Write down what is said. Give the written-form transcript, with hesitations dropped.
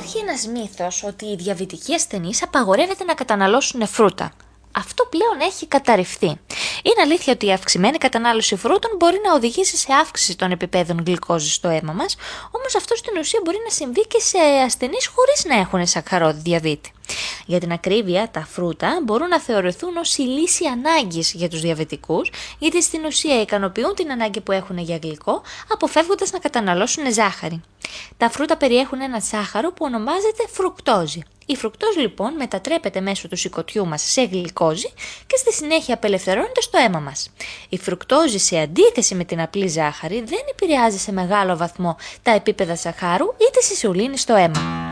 Υπάρχει ένας μύθος ότι οι διαβητικοί ασθενείς απαγορεύεται να καταναλώσουν φρούτα. Αυτό πλέον έχει καταρριφθεί. Είναι αλήθεια ότι η αυξημένη κατανάλωση φρούτων μπορεί να οδηγήσει σε αύξηση των επιπέδων γλυκόζης στο αίμα μας, όμως αυτό στην ουσία μπορεί να συμβεί και σε ασθενείς χωρίς να έχουν σακχαρώδη διαβήτη. Για την ακρίβεια, τα φρούτα μπορούν να θεωρηθούν ως η λύση ανάγκης για τους διαβητικούς, γιατί στην ουσία ικανοποιούν την ανάγκη που έχουν για γλυκό, αποφεύγοντας να καταναλώσουν ζάχαρη. Τα φρούτα περιέχουν ένα ζάχαρο που ονομάζεται φρουκτόζη. Η φρουκτόζη λοιπόν μετατρέπεται μέσω του σηκωτιού μας σε γλυκόζη και στη συνέχεια απελευθερώνεται στο αίμα μας. Η φρουκτόζη, σε αντίθεση με την απλή ζάχαρη, δεν επηρεάζει σε μεγάλο βαθμό τα επίπεδα σαχάρου ή τη ισουλίνη στο αίμα.